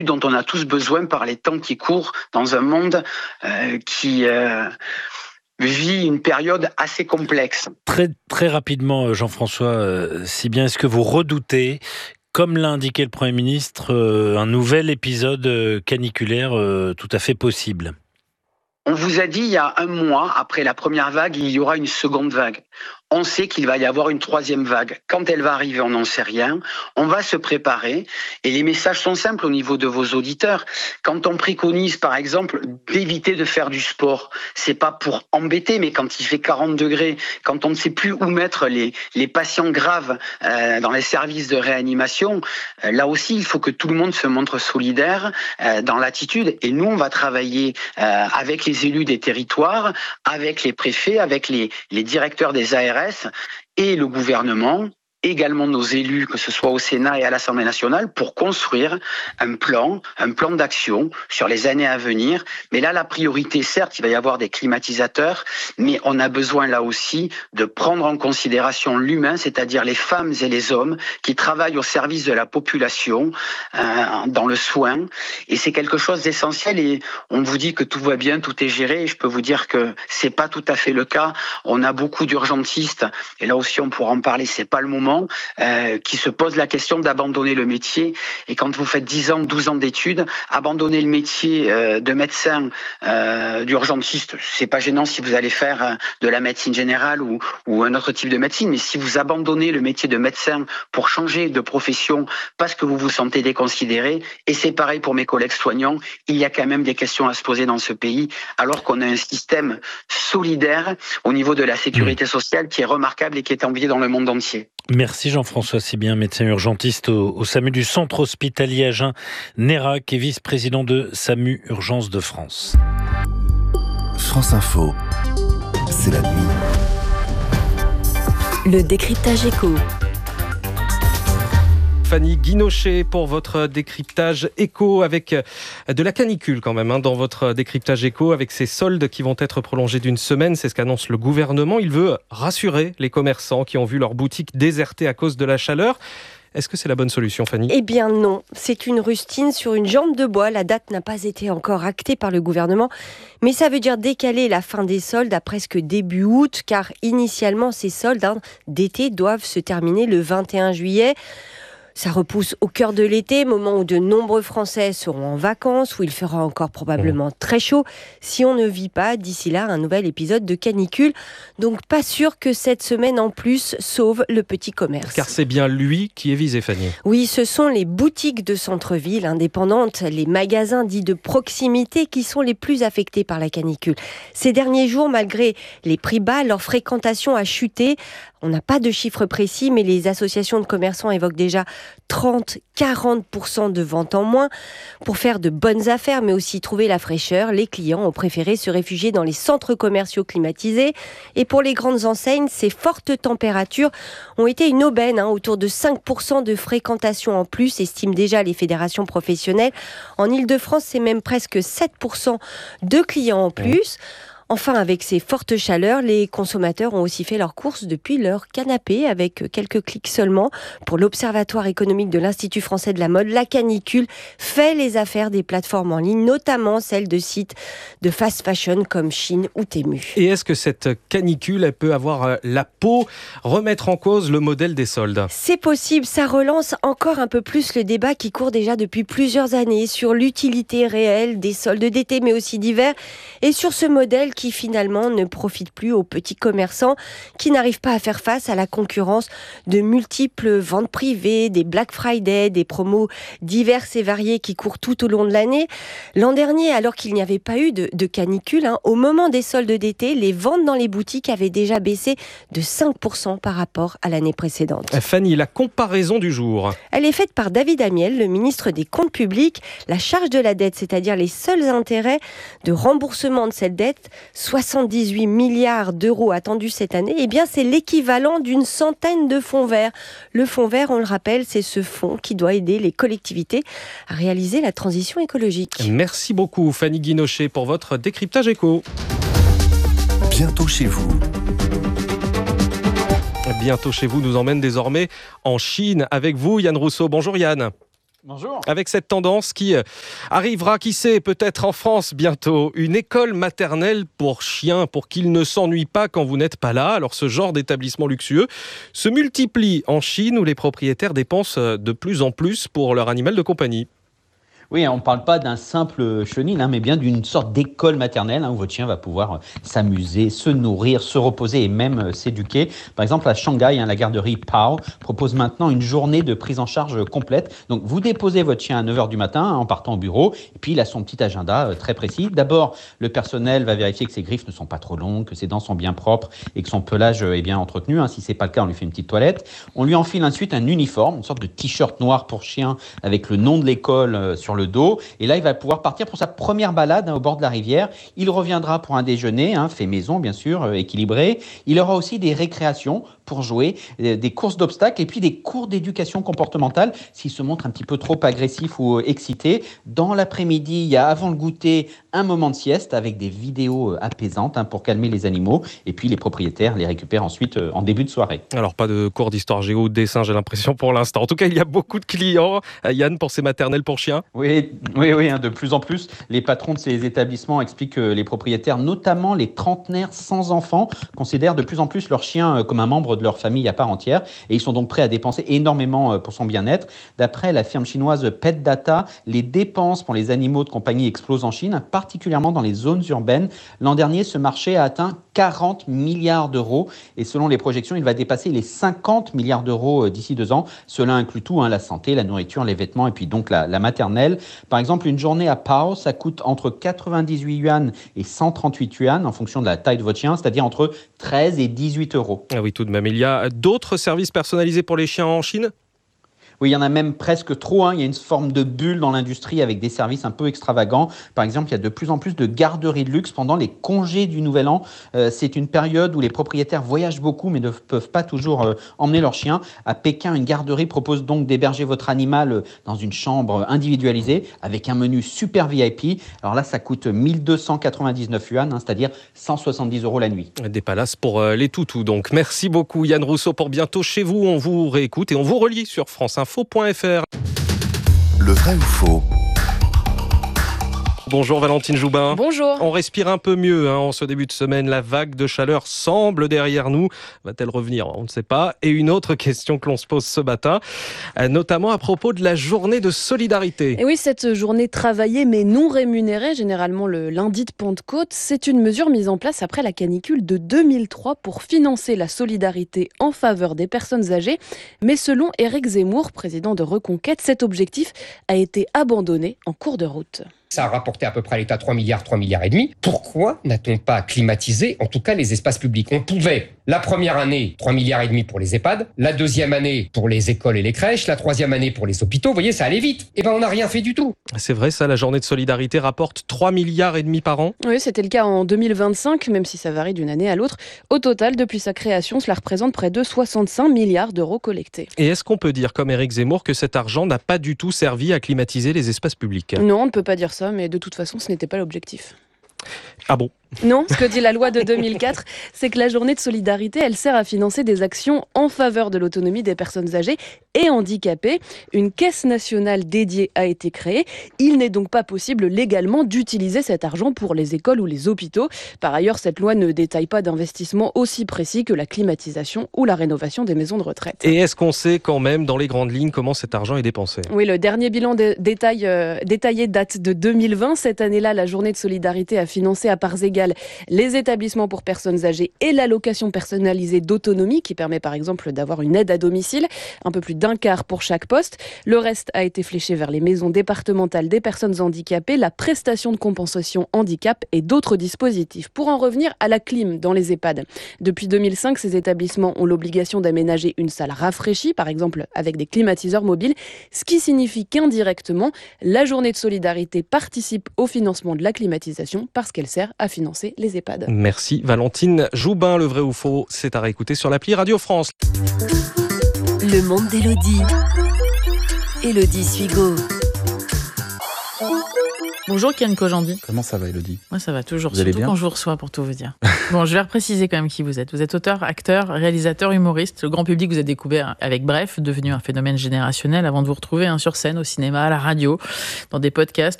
dont on a tous besoin par les temps qui courent dans un monde qui vit une période assez complexe. Très, très rapidement, Jean-François, si bien est-ce que vous redoutez, comme l'a indiqué le Premier ministre, un nouvel épisode caniculaire tout à fait possible? On vous a dit il y a un mois, après la première vague, il y aura une seconde vague. On sait qu'il va y avoir une troisième vague. Quand elle va arriver, on n'en sait rien. On va se préparer. Et les messages sont simples au niveau de vos auditeurs. Quand on préconise, par exemple, d'éviter de faire du sport, c'est pas pour embêter, mais quand il fait 40 degrés, quand on ne sait plus où mettre les patients graves dans les services de réanimation, là aussi, il faut que tout le monde se montre solidaire dans l'attitude. Et nous, on va travailler avec les élus des territoires, avec les préfets, avec les directeurs des ARS, et le gouvernement, également nos élus, que ce soit au Sénat et à l'Assemblée nationale, pour construire un plan d'action sur les années à venir. Mais là, la priorité, certes, il va y avoir des climatisateurs, mais on a besoin là aussi de prendre en considération l'humain, c'est-à-dire les femmes et les hommes qui travaillent au service de la population, dans le soin. Et c'est quelque chose d'essentiel. Et on vous dit que tout va bien, tout est géré. Et je peux vous dire que c'est pas tout à fait le cas. On a beaucoup d'urgentistes, et là aussi on pourra en parler, c'est pas le moment, qui se posent la question d'abandonner le métier. Et quand vous faites 10 ans, 12 ans d'études, abandonner le métier de médecin, d'urgentiste, c'est pas gênant si vous allez faire de la médecine générale ou un autre type de médecine, mais si vous abandonnez le métier de médecin pour changer de profession parce que vous vous sentez déconsidéré, et c'est pareil pour mes collègues soignants, il y a quand même des questions à se poser dans ce pays, alors qu'on a un système solidaire au niveau de la sécurité sociale qui est remarquable et qui est envié dans le monde entier. Merci Jean-François Sibien, médecin urgentiste au SAMU du centre hospitalier Agen Nérac et vice-président de SAMU Urgence de France. France Info, c'est la nuit. Le décryptage écho. Fanny Guinochet pour votre décryptage éco avec de la canicule quand même dans votre décryptage éco avec ces soldes qui vont être prolongés d'une semaine. C'est ce qu'annonce le gouvernement. Il veut rassurer les commerçants qui ont vu leur boutique désertée à cause de la chaleur. Est-ce que c'est la bonne solution, Fanny ? Eh bien non, c'est une rustine sur une jambe de bois. La date n'a pas été encore actée par le gouvernement, mais ça veut dire décaler la fin des soldes à presque début août, car initialement ces soldes d'été doivent se terminer le 21 juillet. Ça repousse au cœur de l'été, moment où de nombreux Français seront en vacances, où il fera encore probablement très chaud, si on ne vit pas d'ici là un nouvel épisode de canicule. Donc pas sûr que cette semaine en plus sauve le petit commerce. Car c'est bien lui qui est visé, Fanny. Oui, ce sont les boutiques de centre-ville indépendantes, les magasins dits de proximité qui sont les plus affectés par la canicule. Ces derniers jours, malgré les prix bas, leur fréquentation a chuté. On n'a pas de chiffres précis, mais les associations de commerçants évoquent déjà 30-40% de ventes en moins. Pour faire de bonnes affaires, mais aussi trouver la fraîcheur, les clients ont préféré se réfugier dans les centres commerciaux climatisés. Et pour les grandes enseignes, ces fortes températures ont été une aubaine. Autour de 5% de fréquentation en plus, estiment déjà les fédérations professionnelles. En Ile-de-France, c'est même presque 7% de clients en plus. Enfin, avec ces fortes chaleurs, les consommateurs ont aussi fait leurs courses depuis leur canapé avec quelques clics seulement. Pour l'Observatoire économique de l'Institut français de la mode, la canicule fait les affaires des plateformes en ligne, notamment celles de sites de fast fashion comme Shein ou Temu. Et est-ce que cette canicule, elle peut avoir la peau, remettre en cause le modèle des soldes ? C'est possible, ça relance encore un peu plus le débat qui court déjà depuis plusieurs années sur l'utilité réelle des soldes d'été mais aussi d'hiver et sur ce modèle qui finalement ne profite plus aux petits commerçants qui n'arrivent pas à faire face à la concurrence de multiples ventes privées, des Black Friday, des promos diverses et variées qui courent tout au long de l'année. L'an dernier, alors qu'il n'y avait pas eu de canicule, au moment des soldes d'été, les ventes dans les boutiques avaient déjà baissé de 5% par rapport à l'année précédente. Fanny, la comparaison du jour. Elle est faite par David Amiel, le ministre des Comptes publics. La charge de la dette, c'est-à-dire les seuls intérêts de remboursement de cette dette, 78 milliards d'euros attendus cette année, eh bien c'est l'équivalent d'une centaine de fonds verts. Le fonds vert, on le rappelle, c'est ce fonds qui doit aider les collectivités à réaliser la transition écologique. Merci beaucoup Fanny Guinochet pour votre décryptage éco. Bientôt chez vous. Bientôt chez vous nous emmène désormais en Chine avec vous, Yann Rousseau. Bonjour Yann. Bonjour. Avec cette tendance qui arrivera, qui sait, peut-être en France bientôt, une école maternelle pour chiens, pour qu'ils ne s'ennuient pas quand vous n'êtes pas là. Alors ce genre d'établissement luxueux se multiplie en Chine où les propriétaires dépensent de plus en plus pour leur animal de compagnie. Oui, on ne parle pas d'un simple chenil, mais bien d'une sorte d'école maternelle où votre chien va pouvoir s'amuser, se nourrir, se reposer et même s'éduquer. Par exemple, à Shanghai, la garderie Pao propose maintenant une journée de prise en charge complète. Donc, vous déposez votre chien à 9h du matin en partant au bureau et puis il a son petit agenda très précis. D'abord, le personnel va vérifier que ses griffes ne sont pas trop longues, que ses dents sont bien propres et que son pelage est bien entretenu. Si ce n'est pas le cas, on lui fait une petite toilette. On lui enfile ensuite un uniforme, une sorte de t-shirt noir pour chien avec le nom de l'école sur le dos. Et là, il va pouvoir partir pour sa première balade au bord de la rivière. Il reviendra pour un déjeuner, fait maison, bien sûr, équilibré. Il aura aussi des récréations pour jouer, des courses d'obstacles et puis des cours d'éducation comportementale s'il se montre un petit peu trop agressif ou excité. Dans l'après-midi, il y a avant le goûter un moment de sieste avec des vidéos apaisantes pour calmer les animaux. Et puis les propriétaires les récupèrent ensuite en début de soirée. Alors pas de cours d'histoire géo ou de dessin, j'ai l'impression pour l'instant. En tout cas, il y a beaucoup de clients. Yann, pour ces maternelles pour chiens. Oui, de plus en plus. Les patrons de ces établissements expliquent que les propriétaires, notamment les trentenaires sans enfants, considèrent de plus en plus leur chien comme un membre de leur famille à part entière et ils sont donc prêts à dépenser énormément pour son bien-être. D'après la firme chinoise Pet Data, les dépenses pour les animaux de compagnie explosent en Chine, particulièrement dans les zones urbaines. L'an dernier, ce marché a atteint 40 milliards d'euros et selon les projections, il va dépasser les 50 milliards d'euros d'ici 2 ans. Cela inclut tout, la santé, la nourriture, les vêtements et puis donc la maternelle. Par exemple, une journée à Pao, ça coûte entre 98 yuan et 138 yuan en fonction de la taille de votre chien, c'est-à-dire entre 13 et 18 euros. Ah oui, tout de même. Il y a d'autres services personnalisés pour les chiens en Chine ? Oui, il y en a même presque trop. Il y a une forme de bulle dans l'industrie avec des services un peu extravagants. Par exemple, il y a de plus en plus de garderies de luxe pendant les congés du Nouvel An. C'est une période où les propriétaires voyagent beaucoup mais ne peuvent pas toujours emmener leur chien. À Pékin, une garderie propose donc d'héberger votre animal dans une chambre individualisée avec un menu super VIP. Alors là, ça coûte 1299 yuan, c'est-à-dire 170 € la nuit. Des palaces pour les toutous. Donc, merci beaucoup Yann Rousseau pour Bientôt chez vous. On vous réécoute et on vous relie sur franceinfo.fr. Le vrai ou faux? Bonjour Valentine Joubin. Bonjour. On respire un peu mieux en ce début de semaine. La vague de chaleur semble derrière nous. Va-t-elle revenir? On ne sait pas. Et une autre question que l'on se pose ce matin, notamment à propos de la journée de solidarité. Et oui, cette journée travaillée mais non rémunérée, généralement le lundi de Pentecôte, c'est une mesure mise en place après la canicule de 2003 pour financer la solidarité en faveur des personnes âgées. Mais selon Éric Zemmour, président de Reconquête, cet objectif a été abandonné en cours de route. Ça a rapporté à peu près à l'État 3 milliards et demi. Pourquoi n'a-t-on pas climatisé, en tout cas, les espaces publics? On pouvait, la première année, 3 milliards et demi pour les EHPAD, la deuxième année pour les écoles et les crèches, la troisième année pour les hôpitaux. Vous voyez, ça allait vite. On n'a rien fait du tout. C'est vrai, ça, la journée de solidarité rapporte 3 milliards et demi par an. Oui, c'était le cas en 2025, même si ça varie d'une année à l'autre. Au total, depuis sa création, cela représente près de 65 milliards d'euros collectés. Et est-ce qu'on peut dire, comme Éric Zemmour, que cet argent n'a pas du tout servi à climatiser les espaces publics? Non, on ne peut pas dire ça, mais de toute façon, ce n'était pas l'objectif. Ah bon? Non, ce que dit la loi de 2004, c'est que la journée de solidarité, elle sert à financer des actions en faveur de l'autonomie des personnes âgées et handicapées. Une caisse nationale dédiée a été créée. Il n'est donc pas possible légalement d'utiliser cet argent pour les écoles ou les hôpitaux. Par ailleurs, cette loi ne détaille pas d'investissements aussi précis que la climatisation ou la rénovation des maisons de retraite. Et est-ce qu'on sait quand même, dans les grandes lignes, comment cet argent est dépensé? Oui, le dernier bilan détaillé date de 2020. Cette année-là, la journée de solidarité a financé à parts égales les établissements pour personnes âgées et l'allocation personnalisée d'autonomie qui permet par exemple d'avoir une aide à domicile, un peu plus d'un quart pour chaque poste. Le reste a été fléché vers les maisons départementales des personnes handicapées, la prestation de compensation handicap et d'autres dispositifs. Pour en revenir à la clim dans les EHPAD. Depuis 2005, ces établissements ont l'obligation d'aménager une salle rafraîchie, par exemple avec des climatiseurs mobiles, ce qui signifie qu'indirectement, la journée de solidarité participe au financement de la climatisation parce qu'elle sert à financer les EHPAD. Merci Valentine Joubin. Le vrai ou faux, c'est à réécouter sur l'appli Radio France. Le monde d'Élodie. Élodie Suigo. Bonjour Kian Kojandi. Comment ça va, Elodie ? Moi ça va toujours, vous allez surtout bien quand je vous reçois, pour tout vous dire. Bon, je vais repréciser quand même qui vous êtes. Vous êtes auteur, acteur, réalisateur, humoriste. Le grand public vous a découvert avec Bref, devenu un phénomène générationnel avant de vous retrouver sur scène, au cinéma, à la radio, dans des podcasts